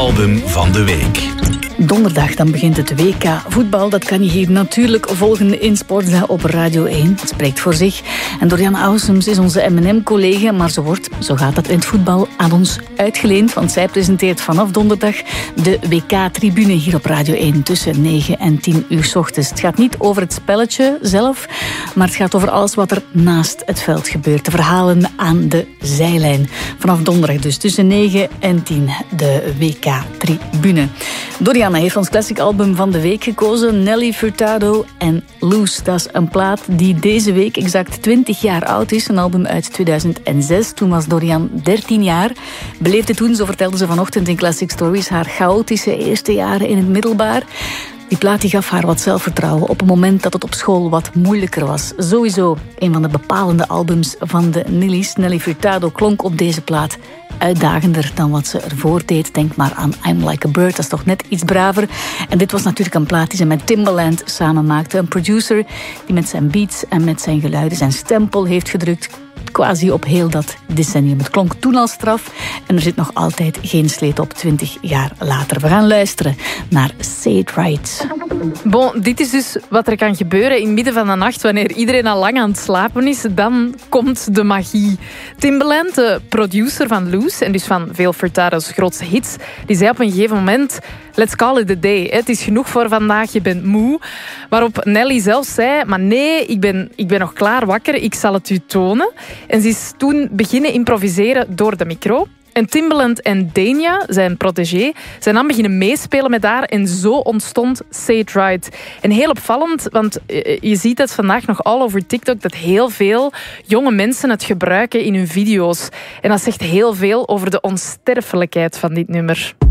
Album van de week. Donderdag dan begint het WK voetbal. Dat kan je hier natuurlijk volgen in Sportza op Radio 1. Het spreekt voor zich. En Dorian Ausums is onze M&M-collega, maar ze wordt, zo gaat het in het voetbal, aan ons uitgeleend. Want zij presenteert vanaf donderdag de WK-tribune hier op Radio 1 tussen 9 en 10 uur 's ochtends. Het gaat niet over het spelletje zelf, maar het gaat over alles wat er naast het veld gebeurt. De verhalen aan de zijlijn. Vanaf donderdag dus tussen 9 en 10 de WK-tribune. Dorian heeft ons classic album van de week gekozen. Nelly Furtado en Loose. Dat is een plaat die deze week exact 20 jaar oud is. Een album uit 2006. Toen was Dorian 13 jaar. Beleefde toen, zo vertelde ze vanochtend in Classic Stories, haar chaotische eerste jaren in het middelbaar. Die plaat die gaf haar wat zelfvertrouwen op het moment dat het op school wat moeilijker was. Sowieso een van de bepalende albums van de Nellys. Nelly Furtado klonk op deze plaat uitdagender dan wat ze ervoor deed. Denk maar aan I'm Like a Bird, dat is toch net iets braver. En dit was natuurlijk een plaat die ze met Timbaland samen maakte. Een producer die met zijn beats en met zijn geluiden zijn stempel heeft gedrukt, quasi op heel dat decennium. Het klonk toen al straf en er zit nog altijd geen sleet op 20 jaar later. We gaan luisteren naar Say It Right. Bon, dit is dus wat er kan gebeuren in het midden van de nacht wanneer iedereen al lang aan het slapen is. Dan komt de magie. Timbaland, de producer van Loose en dus van veel Furtado's grootste hits, die zei op een gegeven moment: let's call it a day. Het is genoeg voor vandaag, je bent moe. Waarop Nelly zelf zei: maar nee, ik ben nog klaar wakker, ik zal het u tonen. En ze is toen beginnen improviseren door de micro. En Timbaland en Dania, zijn protégé, zijn dan beginnen meespelen met haar. En zo ontstond Say It Right. En heel opvallend, want je ziet het vandaag nog all over TikTok, dat heel veel jonge mensen het gebruiken in hun video's. En dat zegt heel veel over de onsterfelijkheid van dit nummer.